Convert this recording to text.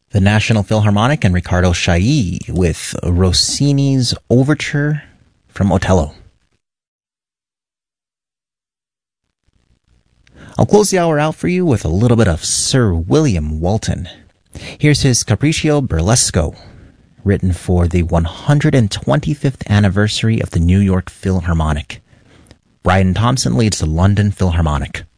The National Philharmonic and Riccardo Chailly with Rossini's Overture from Otello. I'll close the hour out for you with a little bit of Sir William Walton. Here's his Capriccio Burlesco, written for the 125th anniversary of the New York Philharmonic. Brian Thompson leads the London Philharmonic.